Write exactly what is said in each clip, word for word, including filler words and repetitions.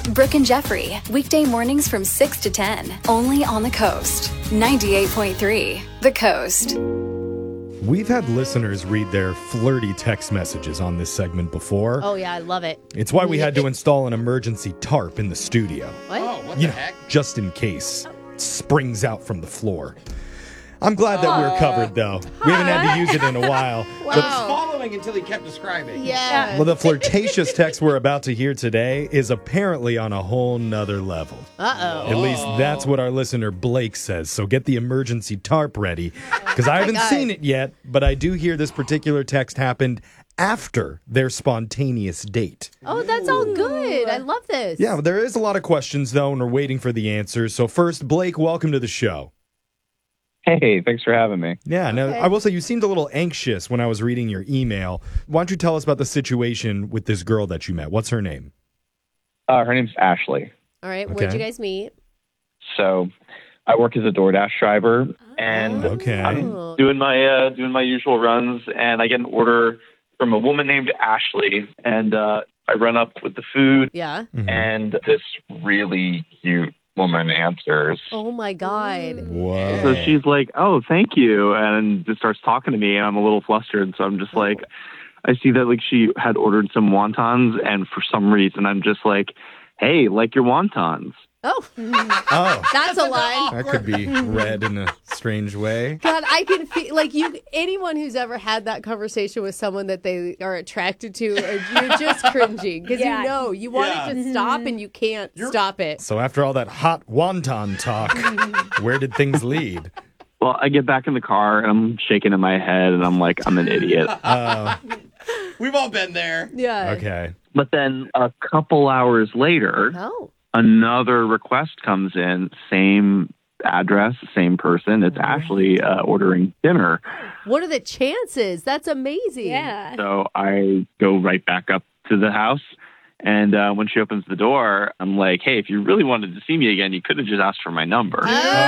Brooke and Jeffrey, weekday mornings from six to ten, only on the Coast. ninety-eight point three, The Coast. We've had listeners read their flirty text messages on this segment before. Oh, yeah, I love it. It's why we had to install an emergency tarp in the studio. What? Oh, what You the know, heck? just in case it springs out from the floor. I'm glad that we're covered, though. We haven't had to use it in a while. I was following until he kept describing. Yeah. Well, the flirtatious text we're about to hear today is apparently on a whole nother level. Uh-oh. At least that's what our listener Blake says. So get the emergency tarp ready, because I haven't God. seen it yet, but I do hear this particular text happened after their spontaneous date. Oh, that's all good. I love this. Yeah, there is a lot of questions, though, and we're waiting for the answers. So first, Blake, welcome to the show. Hey, thanks for having me. Yeah, now I will say you seemed a little anxious when I was reading your email. Why don't you tell us about the situation with this girl that you met? What's her name? Uh, her name's Ashley. All right, where'd Okay. you guys meet? So I work as a DoorDash driver, and Okay. Oh. doing my uh, doing my usual runs, and I get an order from a woman named Ashley, and uh, I run up with the food, Yeah. Mhm. and this really cute woman answers. Oh, my God. Whoa. So she's like, "Oh, thank you," and just starts talking to me, and I'm a little flustered. So I'm just like, I see that like she had ordered some wontons, and for some reason I'm just like, "Hey, like your wontons." Oh, Oh, that's a lie. that could be read in a strange way. God, I can feel like you. Anyone who's ever had that conversation with someone that they are attracted to, or you're just cringing because Yeah. you know you want Yeah. it to stop and you can't stop it. So after all that hot wonton talk, where did things lead? Well, I get back in the car and I'm shaking in my head and I'm like, I'm an idiot. Uh, We've all been there. Yeah. okay. But then a couple hours later, Oh. another request comes in, same address, same person. It's Ashley uh, ordering dinner. What are the chances? That's amazing. Yeah. So I go right back up to the house. And uh, when she opens the door, I'm like, hey, if you really wanted to see me again, you could have just asked for my number.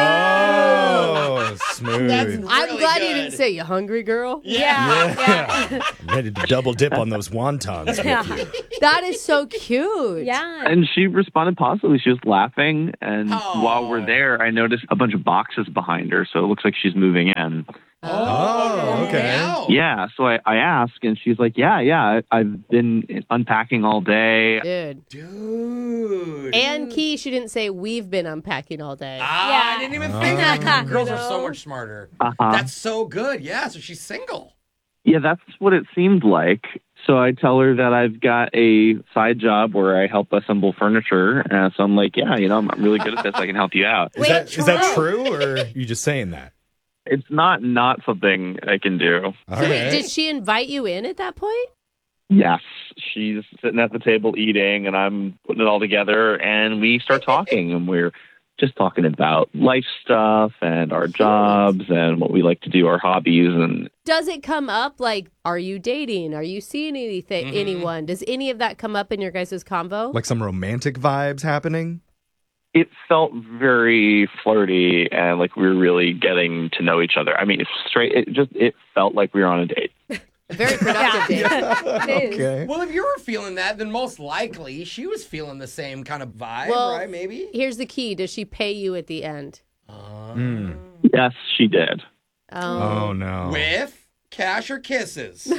Oh, smooth. That's I'm really glad good. you didn't say you hungry girl. Yeah. Yeah. I'm ready to double dip on those wontons Yeah. with you. That is so cute. Yeah. And she responded positively. She was laughing. And Oh. while we're there, I noticed a bunch of boxes behind her. So it looks like she's moving in. Oh, okay. Wow. Yeah. So I, I ask, and she's like, yeah, yeah, I, I've been unpacking all day. Dude. Dude. And Key, she didn't say we've been unpacking all day. Ah, Yeah. I didn't even think that. Oh. Girls You are so know? much smarter. Uh-huh. That's so good. Yeah, so she's single. Yeah, that's what it seemed like. So I tell her that I've got a side job where I help assemble furniture. Uh, so I'm like, yeah, you know, I'm really good at this. I can help you out. Is that, is that true, or are you just saying that? It's not not something I can do. All So wait, right. did she invite you in at that point? Yes, she's sitting at the table eating, and I'm putting it all together, and we start talking, and we're just talking about life stuff and our jobs and what we like to do, our hobbies, and Does it come up like, are you dating? Are you seeing anything, Mhm. anyone? Does any of that come up in your guys' convo? Like some romantic vibes happening? it felt very flirty and like we were really getting to know each other. I mean, it's straight. It just it felt like we were on a date. Very productive date. It is. Okay. Well, if you were feeling that, then most likely she was feeling the same kind of vibe, Well, right? Maybe? Here's the key. Does she pay you at the end? Mm. Yes, she did. Um, Oh, no. With cash or kisses?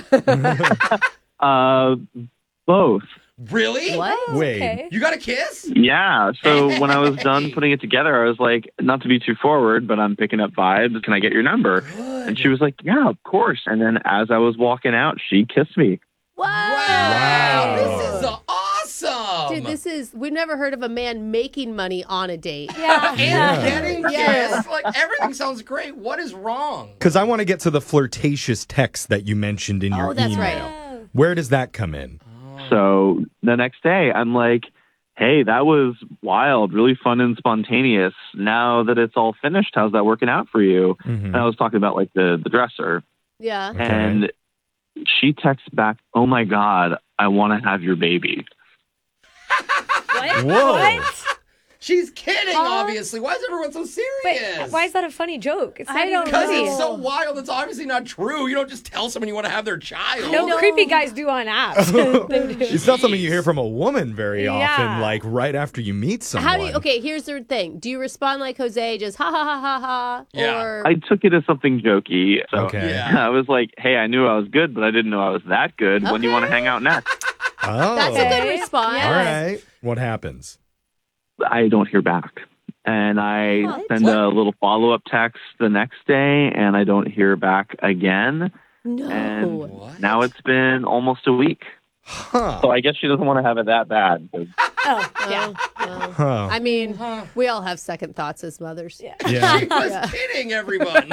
Uh, both. Really? What? Wait. Okay. You got a kiss? Yeah. So when I was done putting it together, I was like, not to be too forward, but I'm picking up vibes. Can I get your number? Good. And she was like, yeah, of course. And then as I was walking out, she kissed me. Wow. Wow. This is Wow. awesome. Dude, this is, we've never heard of a man making money on a date. Yeah. and Yeah. getting Yeah. kissed. Like, everything sounds great. What is wrong? Because I want to get to the flirtatious text that you mentioned in your Oh, that's email. right. Where does that come in? So the next day, I'm like, hey, that was wild, really fun and spontaneous. Now that it's all finished, how's that working out for you? Mhm. And I was talking about like the, the dresser. Yeah. Okay. And she texts back, oh my God, I want to have your baby. What? Whoa. What? She's kidding, Huh? obviously. Why is everyone so But serious? why is that a funny joke? It's not I don't even know. Because funny. it's so wild. It's obviously not true. You don't just tell someone you want to have their child. No, No. creepy guys do on apps. They do. It's not something you hear from a woman very Yeah. often, like right after you meet someone. How do you, okay, here's the thing. Do you respond like Jose, just ha ha ha ha ha? Yeah. Or I took it as something jokey. So Okay. Yeah. I was like, hey, I knew I was good, but I didn't know I was that good. When do you want to hang out next? Oh. that's a good Okay. response. All right. What happens? I don't hear back. And I What? send a little follow-up text the next day, and I don't hear back again. No. And What? now it's been almost a week. Huh. So I guess she doesn't want to have it that bad. 'cause Oh, yeah. Oh, Huh. I mean, we all have second thoughts as mothers. Yeah. Yeah. She was Yeah. kidding, everyone.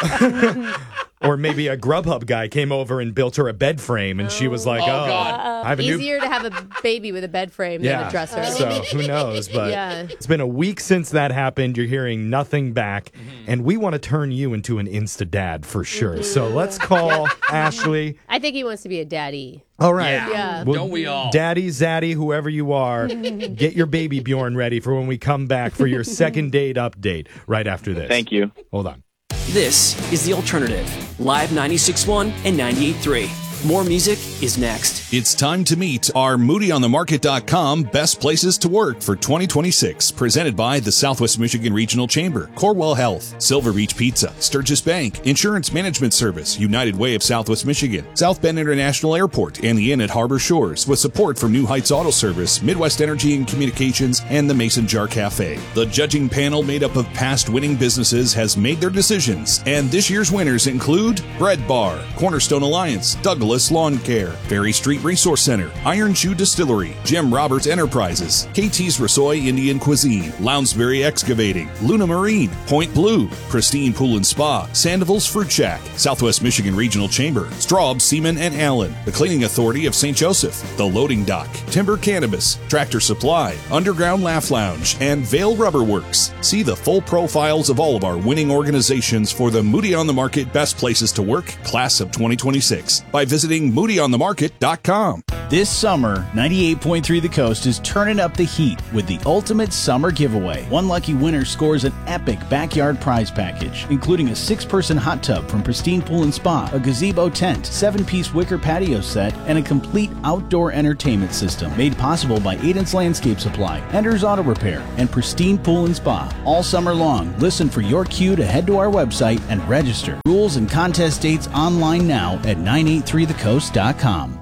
Or maybe a Grubhub guy came over and built her a bed frame, and she was like, Oh, "Oh, God. I have a new." Easier to have a baby with a bed frame Yeah. than a dresser. So who knows? But Yeah. it's been a week since that happened. You're hearing nothing back, and we want to turn you into an Insta dad for sure. So let's call Ashley. I think he wants to be a daddy. All right. Yeah. Yeah. Well, Don't we all? Daddy, Zaddy, whoever you are, get your baby Bjorn ready for when we come back for your second date update right after this. Thank you. Hold on. This is The Alternative, Live ninety-six point one and ninety-eight point three. More music is next. It's time to meet our Moody On The Market dot com best places to work for twenty twenty-six, presented by the Southwest Michigan Regional Chamber, Corewell Health, Silver Beach Pizza, Sturgis Bank, Insurance Management Service, United Way of Southwest Michigan, South Bend International Airport, and the Inn at Harbor Shores, with support from New Heights Auto Service, Midwest Energy and Communications, and the Mason Jar Cafe. The judging panel, made up of past winning businesses, has made their decisions, and this year's winners include Bread Bar, Cornerstone Alliance, Douglas Lawn Care, Ferry Street Resource Center, Iron Shoe Distillery, Jim Roberts Enterprises, K T's Rasoy Indian Cuisine, Lounsbury Excavating, Luna Marine, Point Blue, Pristine Pool and Spa, Sandoval's Fruit Shack, Southwest Michigan Regional Chamber, Straub, Seaman and Allen, the Cleaning Authority of Saint Joseph, the Loading Dock, Timber Cannabis, Tractor Supply, Underground Laugh Lounge, and Vale Rubber Works. See the full profiles of all of our winning organizations for the Moody on the Market Best Places to Work Class of twenty twenty-six by visiting Moody On The Market dot com. This summer, ninety-eight point three The Coast is turning up the heat with the ultimate summer giveaway. One lucky winner scores an epic backyard prize package, including a six-person hot tub from Pristine Pool and Spa, a gazebo tent, seven-piece wicker patio set, and a complete outdoor entertainment system made possible by Aiden's Landscape Supply, Ender's Auto Repair, and Pristine Pool and Spa. All summer long, listen for your cue to head to our website and register. Rules and contest dates online now at nine eight three the coast dot com.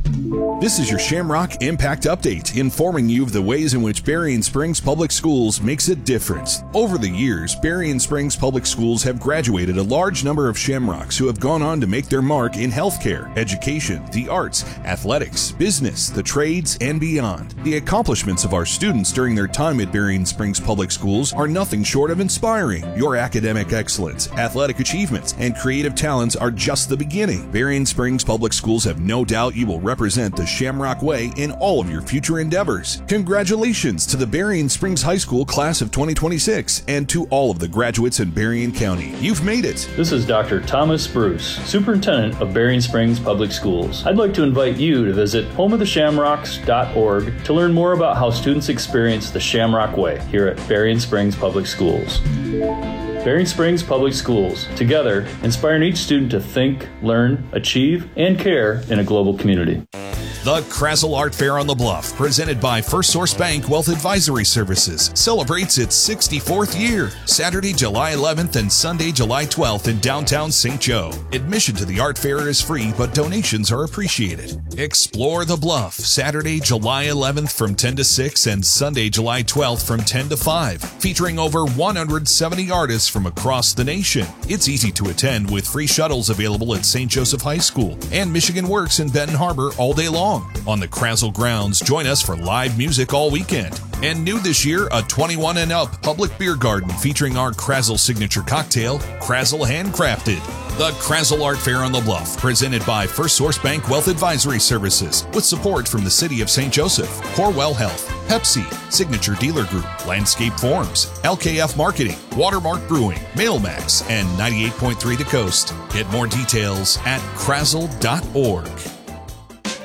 This is your Shamrock Impact Update, informing you of the ways in which Berrien Springs Public Schools makes a difference. Over the years, Berrien Springs Public Schools have graduated a large number of Shamrocks who have gone on to make their mark in healthcare, education, the arts, athletics, business, the trades, and beyond. The accomplishments of our students during their time at Berrien Springs Public Schools are nothing short of inspiring. Your academic excellence, athletic achievements, and creative talents are just the beginning. Berrien Springs Public Schools have no doubt you will represent the Shamrock Way in all of your future endeavors. Congratulations to the Berrien Springs High School class of twenty twenty-six and to all of the graduates in Berrien County. You've made it. This is Doctor Thomas Bruce, Superintendent of Berrien Springs Public Schools. I'd like to invite you to visit home of the shamrocks dot org to learn more about how students experience the Shamrock Way here at Berrien Springs Public Schools. Berrien Springs Public Schools, together, inspiring each student to think, learn, achieve, and care in a global community. The Krazel Art Fair on the Bluff, presented by First Source Bank Wealth Advisory Services, celebrates its sixty-fourth year, Saturday, July eleventh and Sunday, July twelfth in downtown Saint Joe. Admission to the art fair is free, but donations are appreciated. Explore the Bluff, Saturday, July eleventh from ten to six and Sunday, July twelfth from ten to five, featuring over one hundred seventy artists from across the nation. It's easy to attend with free shuttles available at Saint Joseph High School and Michigan Works in Benton Harbor all day long. On the Krazel grounds, join us for live music all weekend. And new this year, a twenty-one and up public beer garden featuring our Krazel signature cocktail, Krazel Handcrafted. The Krazel Art Fair on the Bluff, presented by First Source Bank Wealth Advisory Services, with support from the City of Saint Joseph, Corewell Health, Pepsi, Signature Dealer Group, Landscape Forms, L K F Marketing, Watermark Brewing, MailMax, and ninety-eight point three The Coast. Get more details at krazel dot org.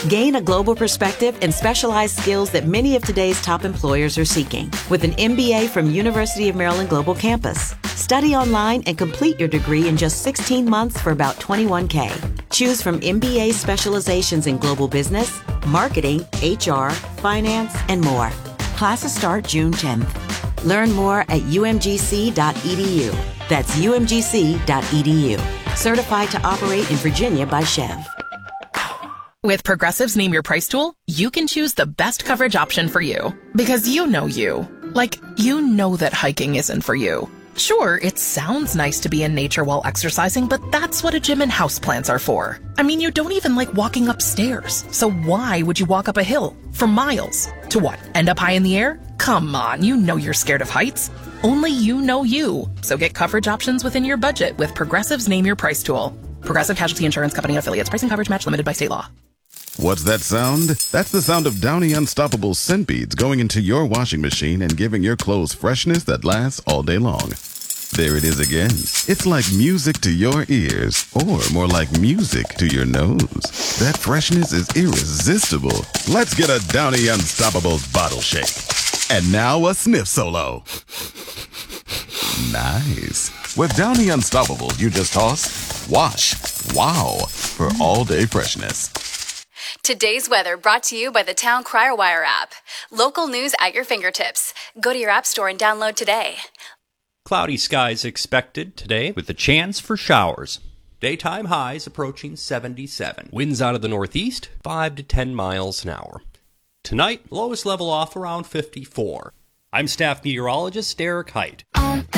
Gain a global perspective and specialized skills that many of today's top employers are seeking with an M B A from University of Maryland Global Campus. Study online and complete your degree in just sixteen months for about twenty-one thousand dollars. Choose from M B A specializations in global business, marketing, H R, finance, and more. Classes start June tenth. Learn more at U M G C dot E D U. That's U M G C dot E D U. Certified to operate in Virginia by Chev. With Progressive's Name Your Price tool, you can choose the best coverage option for you. Because you know you. Like, you know that hiking isn't for you. Sure, it sounds nice to be in nature while exercising, but that's what a gym and houseplants are for. I mean, you don't even like walking upstairs. So why would you walk up a hill for miles? To what, end up high in the air? Come on, you know you're scared of heights. Only you know you. So get coverage options within your budget with Progressive's Name Your Price tool. Progressive Casualty Insurance Company affiliates. Pricing coverage match limited by state law. What's that sound? That's the sound of Downy Unstoppable scent beads going into your washing machine and giving your clothes freshness that lasts all day long. There it is again. It's like music to your ears, or more like music to your nose. That freshness is irresistible. Let's get a Downy Unstoppables bottle shake. And now a sniff solo. Nice. With Downy Unstoppables, you just toss, wash, wow, for all day freshness. Today's weather brought to you by the Town Crier Wire app. Local news at your fingertips. Go to your app store and download today. Cloudy skies expected today with a chance for showers. Daytime highs approaching seventy-seven. Winds out of the northeast, five to ten miles an hour. Tonight, lowest level off around fifty-four. I'm staff meteorologist Derek Height. On